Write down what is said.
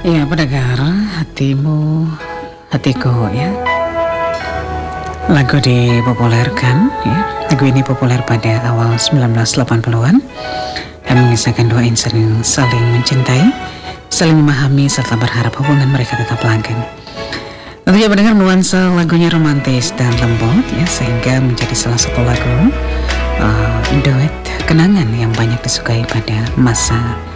Ya, pendengar, hatimu, hatiku ya. Lagu dipopulerkan ya. Lagu ini populer pada awal 1980-an dan mengisahkan dua insan yang saling mencintai, saling memahami serta berharap hubungan mereka tetap langgeng. Tentunya pendengar, nuansa lagunya romantis dan lembut ya, sehingga menjadi salah satu lagu duet kenangan yang banyak disukai pada masa